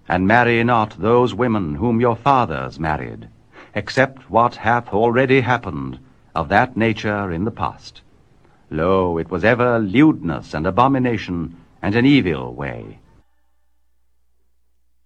And marry not those women whom your fathers married, except what hath already happened of that nature in the past. Lo, it was ever lewdness and abomination, and an evil way.